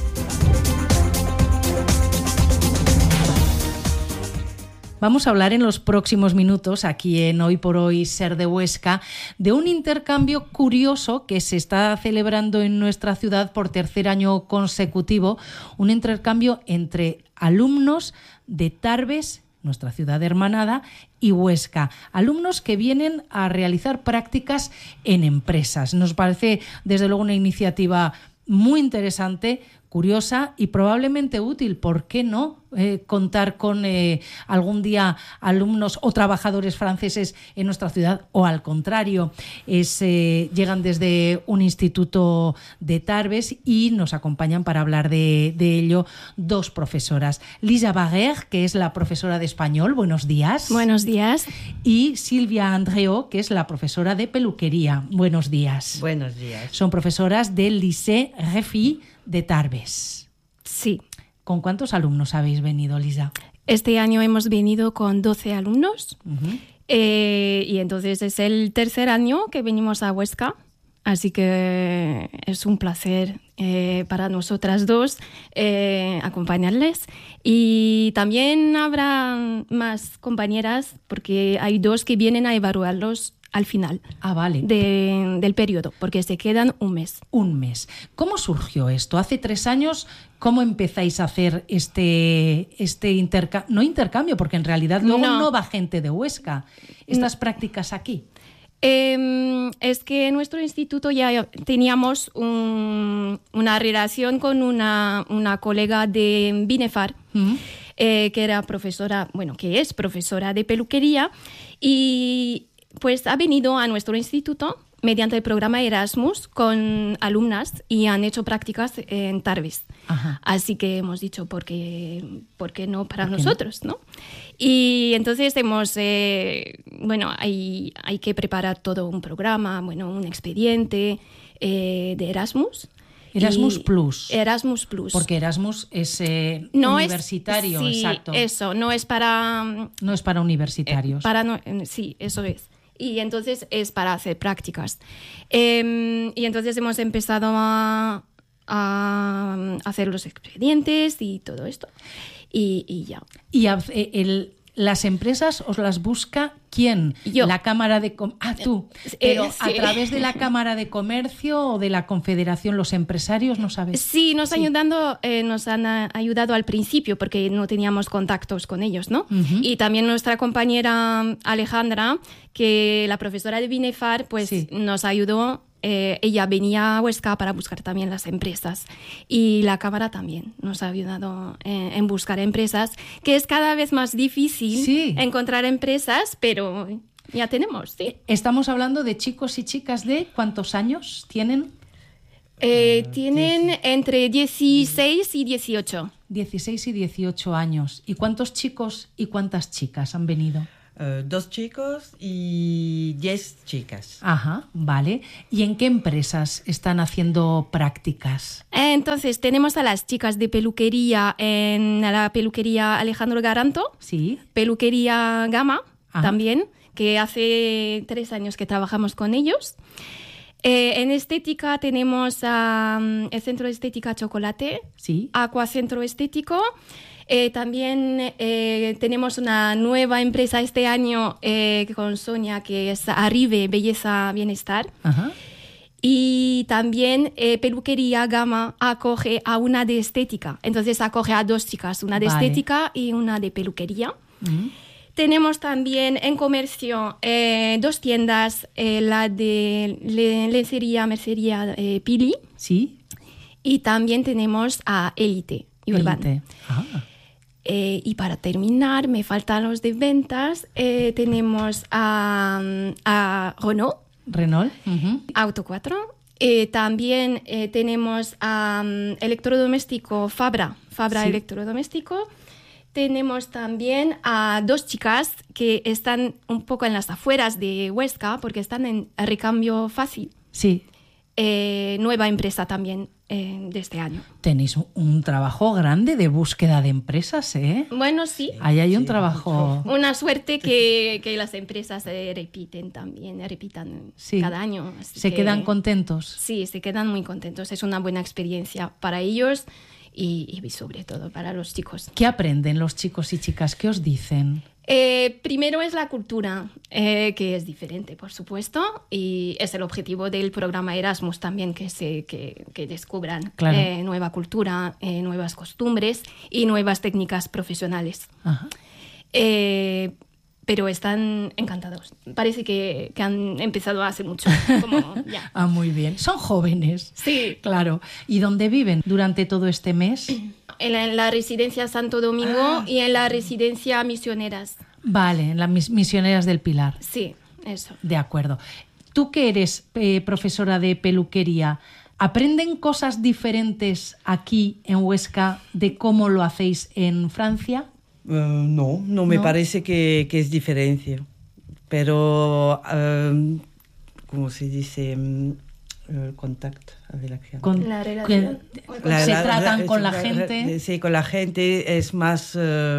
Vamos a hablar en los próximos minutos, aquí en Hoy por Hoy Ser de Huesca, de un intercambio curioso que se está celebrando en nuestra ciudad por tercer año consecutivo, un intercambio entre alumnos de Tarbes, nuestra ciudad hermanada, y Huesca. Alumnos que vienen a realizar prácticas en empresas. Nos parece, desde luego, una iniciativa muy interesante, curiosa y probablemente útil. ¿Por qué no contar con algún día alumnos o trabajadores franceses en nuestra ciudad? O al contrario, llegan desde un instituto de Tarbes y nos acompañan para hablar de ello dos profesoras. Lisa Barrer, que es la profesora de español. Buenos días. Buenos días. Y Silvia Andreó, que es la profesora de peluquería. Buenos días. Buenos días. Son profesoras del Lycée Réfi de Tarbes. Sí. ¿Con cuántos alumnos habéis venido, Lisa? Este año hemos venido con 12 alumnos. Y entonces es el tercer año que venimos a Huesca. Así que es un placer para nosotras dos acompañarles. Y también habrá más compañeras porque hay dos que vienen a evaluarlos al final del periodo, porque se quedan un mes. Un mes. ¿Cómo surgió esto? Hace 3 años, ¿cómo empezáis a hacer este intercambio? No intercambio, porque en realidad luego no va gente de Huesca. Estas prácticas aquí. Es que en nuestro instituto ya teníamos una relación con una colega de Binefar, que era profesora, que es profesora de peluquería, y pues ha venido a nuestro instituto mediante el programa Erasmus con alumnas y han hecho prácticas en Tarbes. Ajá. Así que hemos dicho, ¿por qué no para nosotros? ¿No? Y entonces hay que preparar todo un programa, un expediente de Erasmus. Erasmus Plus. Erasmus Plus. Porque Erasmus es universitario, exacto. Eso, no es para... No es para universitarios. Sí, eso es. Y entonces es para hacer prácticas. Y entonces hemos empezado a hacer los expedientes y todo esto. Y ya. Y las empresas os las busca ¿quién? Yo. La Cámara de tú. Pero sí. ¿A través de la Cámara de Comercio o de la Confederación los empresarios no sabes? Sí, nos han ayudado al principio porque no teníamos contactos con ellos, ¿no? Uh-huh. Y también nuestra compañera Alejandra, que la profesora de Binefar, pues nos ayudó. Ella venía a Huesca para buscar también las empresas y la Cámara también nos ha ayudado en buscar empresas, que es cada vez más difícil encontrar empresas, pero ya tenemos, sí. Estamos hablando de chicos y chicas de ¿cuántos años tienen? Tienen entre 16 y 18. 16 y 18 años. ¿Y cuántos chicos y cuántas chicas han venido? 2 chicos y 10 chicas. Ajá, vale. ¿Y en qué empresas están haciendo prácticas? Entonces, tenemos a las chicas de peluquería en la peluquería Alejandro Garanto. Sí. Peluquería Gama, también, que hace 3 años que trabajamos con ellos. En estética tenemos el Centro de Estética Chocolate, Aqua Centro Estético. También tenemos una nueva empresa este año con Sonia, que es Arribe Belleza Bienestar. Ajá. Y también Peluquería Gama acoge a una de estética. Entonces acoge a 2 chicas, una de estética y una de peluquería. Uh-huh. Tenemos también en comercio 2 tiendas, la de lencería, mercería Pili. Sí. Y también tenemos a Elite y Urban. Y para terminar, me faltan los de ventas. Tenemos a Renault. Uh-huh. Auto 4. También tenemos a electrodoméstico Fabra Electrodoméstico. Tenemos también a 2 chicas que están un poco en las afueras de Huesca porque están en Recambio Fácil. Sí. Nueva empresa también de este año. Tenéis un trabajo grande de búsqueda de empresas, ¿eh? Bueno, sí. Ahí hay un trabajo... Una suerte que las empresas repitan cada año. ¿Se quedan contentos? Sí, se quedan muy contentos. Es una buena experiencia para ellos y sobre todo para los chicos. ¿Qué aprenden los chicos y chicas? ¿Qué os dicen? Primero es la cultura, que es diferente, por supuesto, y es el objetivo del programa Erasmus también, que descubran nueva cultura, nuevas costumbres y nuevas técnicas profesionales. Ajá. Pero están encantados. Parece que han empezado hace mucho. Muy bien. Son jóvenes. Sí. Claro. ¿Y dónde viven durante todo este mes? En la residencia Santo Domingo y en la residencia Misioneras. Vale, en las Misioneras del Pilar. Sí, eso. De acuerdo. Tú que eres profesora de peluquería, ¿aprenden cosas diferentes aquí en Huesca de cómo lo hacéis en Francia? No me parece que es diferencia. Pero, ¿cómo se dice? El contacto de la gente. La relación. ¿Se tratan con la gente? Sí, con la gente es más...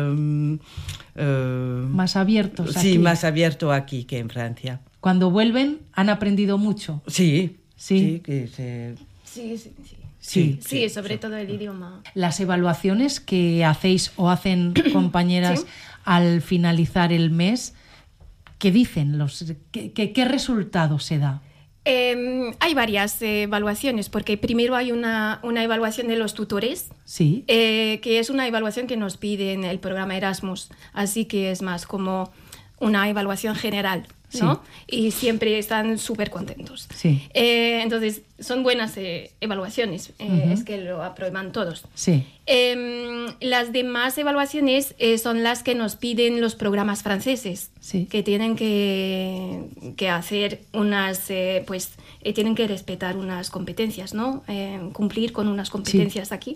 más abiertos aquí. Sí, más abierto aquí que en Francia. Cuando vuelven, ¿han aprendido mucho? Sí. Sí, sobre todo el idioma. Las evaluaciones que hacéis o hacen compañeras al finalizar el mes, ¿qué dicen? ¿Qué resultado se da? Hay varias evaluaciones, porque primero hay una evaluación de los tutores, que es una evaluación que nos piden el programa Erasmus, así que es más como una evaluación general, ¿no? Sí. Y siempre están súper contentos. Sí. Entonces, son buenas evaluaciones, es que lo aprueban todos. Sí. Las demás evaluaciones son las que nos piden los programas franceses, que tienen que hacer unas, tienen que respetar unas competencias, ¿no? Cumplir con unas competencias aquí.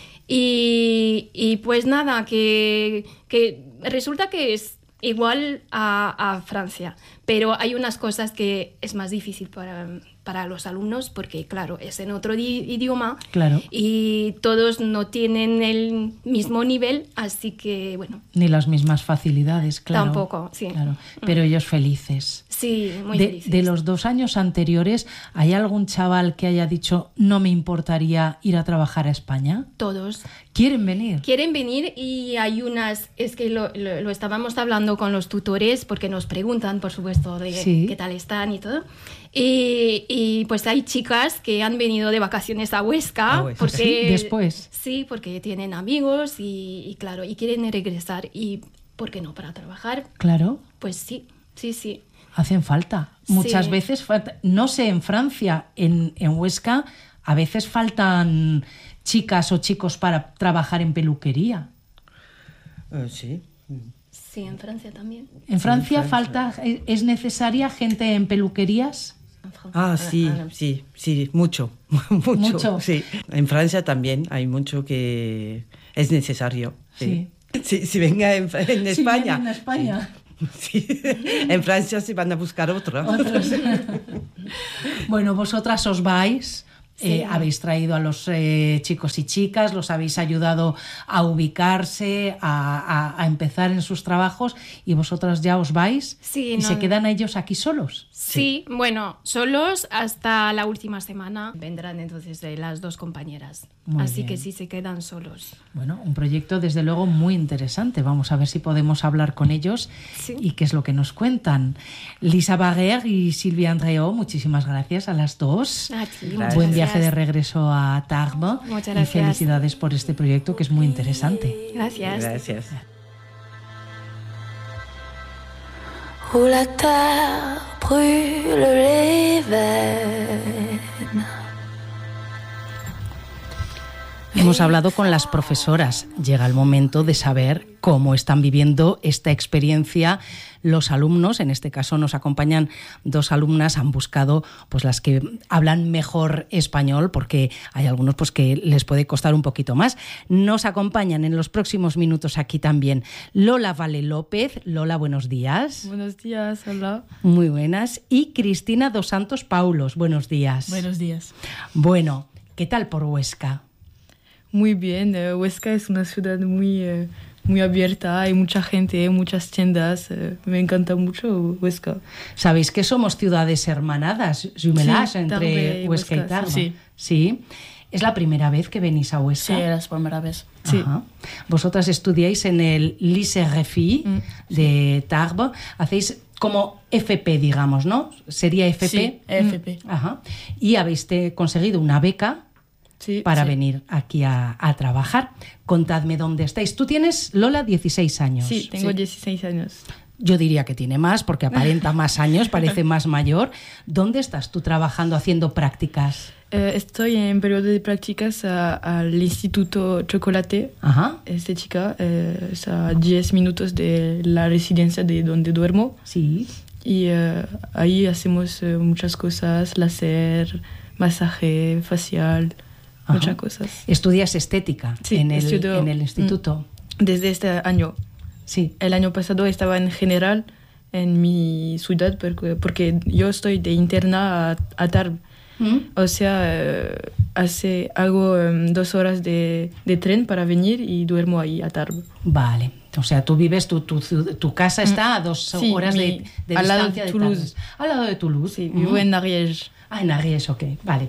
Y pues nada, que resulta que es igual a Francia, pero hay unas cosas que es más difícil para los alumnos porque, claro, es en otro idioma y todos no tienen el mismo nivel, así que, bueno. Ni las mismas facilidades, claro. Tampoco, sí. Claro. Pero ellos felices. Sí, muy felices. De los 2 años anteriores, ¿hay algún chaval que haya dicho no me importaría ir a trabajar a España? Todos. ¿Quieren venir? Quieren venir y hay unas, es que lo estábamos hablando con los tutores porque nos preguntan, por supuesto, de qué tal están y todo. Y pues hay chicas que han venido de vacaciones a Huesca. Porque, ¿sí? Después. Sí, porque tienen amigos y claro, y quieren regresar. ¿Y por qué no? Para trabajar. Claro. Pues sí. Hacen falta. Muchas veces falta. No sé, en Francia, en Huesca, a veces faltan chicas o chicos para trabajar en peluquería. Sí. Sí, en Francia también. ¿En Francia es necesaria gente en peluquerías? Sí, mucho. Sí. En Francia también hay mucho que es necesario. Sí. Si venga en España. En España. Sí. En Francia se van a buscar otros. Bueno, vosotras os vais. Habéis traído a los chicos y chicas, los habéis ayudado a ubicarse, a empezar en sus trabajos y vosotras ya os vais y se quedan ellos aquí solos. Sí, bueno, solos hasta la última semana vendrán entonces las 2 compañeras. Así que sí se quedan solos. Bueno, un proyecto desde luego muy interesante. Vamos a ver si podemos hablar con ellos y qué es lo que nos cuentan. Lisa Baguer y Sylvie Andréau, muchísimas gracias a las 2. A ti, buen viaje de regreso a Tarbes. Muchas Y gracias. felicidades por este proyecto que es muy interesante. Gracias. Où la terre brûle les veines. Hemos hablado con las profesoras. Llega el momento de saber cómo están viviendo esta experiencia los alumnos. En este caso nos acompañan 2 alumnas. Han buscado pues las que hablan mejor español porque hay algunos pues que les puede costar un poquito más. Nos acompañan en los próximos minutos aquí también Lola Vale López. Lola, buenos días. Buenos días, hola. Muy buenas. Y Cristina dos Santos Paulos. Buenos días. Buenos días. Bueno, ¿qué tal por Huesca? Muy bien, Huesca es una ciudad muy abierta, hay mucha gente, muchas tiendas, me encanta mucho Huesca. ¿Sabéis que somos ciudades hermanadas, jumeladas, entre Huesca y Tarbes? Sí. ¿Es la primera vez que venís a Huesca? Sí, es la primera vez. Sí. Vosotras estudiáis en el Lycée Refi de Tarbes, hacéis como FP, digamos, ¿no? ¿Sería FP? Sí, FP. Y habéis conseguido una beca para venir aquí a trabajar. Contadme dónde estáis. Tú tienes, Lola, 16 años. Sí, tengo 16 años. Yo diría que tiene más, porque aparenta más años, parece más mayor. ¿Dónde estás tú trabajando, haciendo prácticas? Estoy en periodo de prácticas al Instituto Chocolate. Esta chica es a 10 minutos de la residencia de donde duermo. Sí. Y ahí hacemos muchas cosas, láser, masaje facial, muchas cosas. ¿Estudias estética en el instituto? Desde este año. Sí. El año pasado estaba en general en mi ciudad porque yo estoy de interna a Tarbes. O sea, hago 2 horas de tren para venir y duermo ahí a Tarbes. Vale. O sea, tú vives, tu casa está a 2 horas de al lado distancia de Toulouse. Tarbes. Al lado de Toulouse. Sí, vivo en Ariège. En Ariège, ok, vale.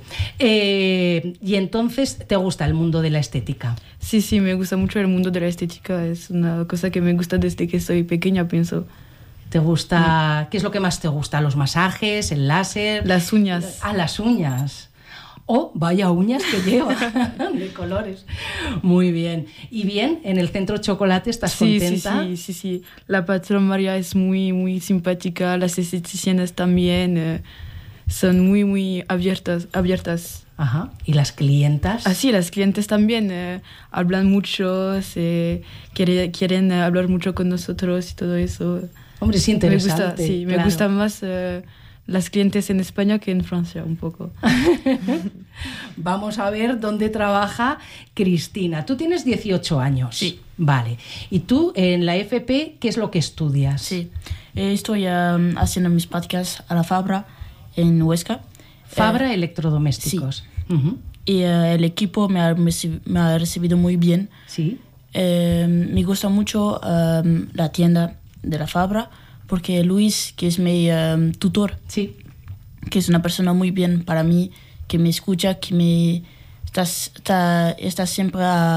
Y entonces, ¿te gusta el mundo de la estética? Sí, me gusta mucho el mundo de la estética. Es una cosa que me gusta desde que soy pequeña, pienso. ¿Te gusta? ¿Qué es lo que más te gusta? ¿Los masajes, el láser? Las uñas. Las uñas. Oh, vaya uñas que lleva de colores. Muy bien. ¿Y bien? ¿En el Centro Chocolate estás contenta? Sí. La patrona María es muy simpática, las esteticianas también son muy abiertas. Ajá. ¿Y las clientas? Sí, las clientes también hablan mucho, quieren hablar mucho con nosotros y todo eso. Hombre, es interesante. Me gustan más las clientes en España que en Francia, un poco. Vamos a ver dónde trabaja Cristina. Tú tienes 18 años. Sí. Vale. ¿Y tú en la FP qué es lo que estudias? Sí. Estoy haciendo mis prácticas a la Fabra en Huesca. Fabra Electrodomésticos. Sí. Uh-huh. Y el equipo me ha recibido muy bien. Sí. Me gusta mucho la tienda de la Fabra porque Luis, que es mi tutor, sí, que es una persona muy bien para mí, que me escucha, que me está siempre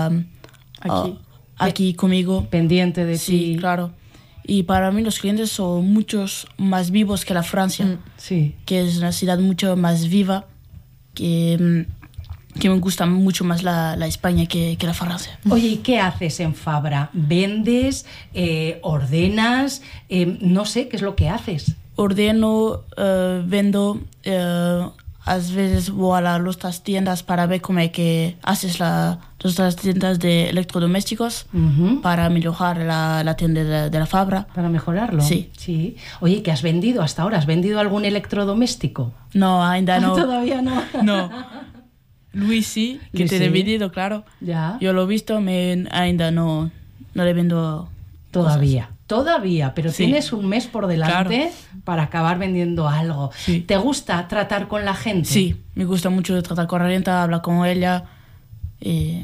aquí conmigo. Pendiente de ti. Sí, claro. Y para mí los clientes son muchos más vivos que la Francia, sí, que es una ciudad mucho más viva, que me gusta mucho más la España que la Francia. Oye, ¿y qué haces en Fabra? ¿Vendes? ¿Ordenas? No sé, ¿qué es lo que haces? Ordeno, vendo, a veces voy a las tiendas para ver cómo es que haces las tiendas de electrodomésticos, para mejorar la tienda de la Fabra. ¿Para mejorarlo? Sí. Oye, ¿qué has vendido hasta ahora? ¿Has vendido algún electrodoméstico? No, ainda no. Todavía no. No. Luis sí, que Luis, tiene sí. vendido, claro. Ya. Yo lo he visto, ainda no le vendo todavía. cosas. Todavía, pero Sí. tienes un mes por delante, Claro. para acabar vendiendo algo. Sí. ¿Te gusta tratar con la gente? Sí, me gusta mucho tratar con la gente, hablar con ella.